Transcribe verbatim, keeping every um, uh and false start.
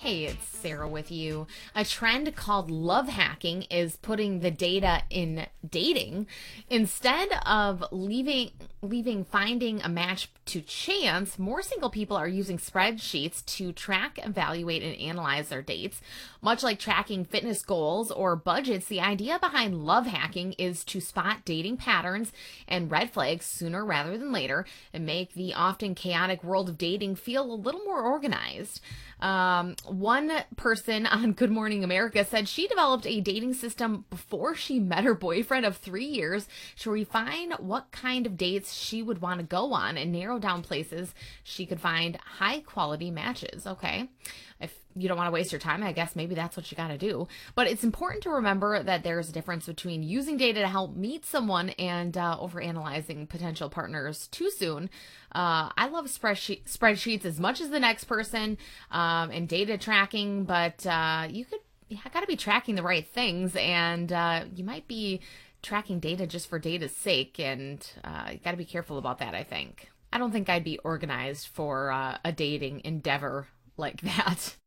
Hey, it's Sarah with you. A trend called love hacking is putting the data in dating. Instead of leaving leaving finding a match to chance, more single people are using spreadsheets to track, evaluate, and analyze their dates. Much like tracking fitness goals or budgets, the idea behind love hacking is to spot dating patterns and red flags sooner rather than later and make the often chaotic world of dating feel a little more organized. Um, one person on Good Morning America said she developed a dating system before she met her boyfriend of three years to refine what kind of dates she would want to go on and narrow down places she could find high quality matches. Okay. If you don't want to waste your time, I guess maybe that's what you got to do. But it's important to remember that there's a difference between using data to help meet someone and uh, overanalyzing potential partners too soon. Uh, I love spreadsheet, spreadsheets as much as the next person um, and data tracking, but uh, you could, you got to be tracking the right things, and uh, you might be tracking data just for data's sake, and uh, you got to be careful about that, I think. I don't think I'd be organized for uh, a dating endeavor like that.